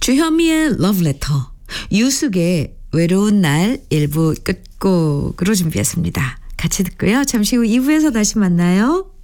주현미의 러브레터, 유숙의 외로운 날 일부 끝곡으로 준비했습니다. 같이 듣고요. 잠시 후 2부에서 다시 만나요.